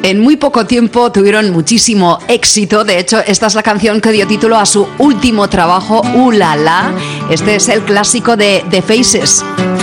En muy poco tiempo tuvieron muchísimo éxito. De hecho, esta es la canción que dio título a su último trabajo, Ooh La La. Este es el clásico de The Faces.